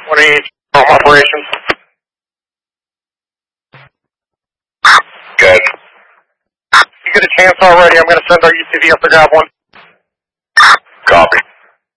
28 home operations. Good. You get a chance already, I'm going to send our UTV up to grab one. Copy.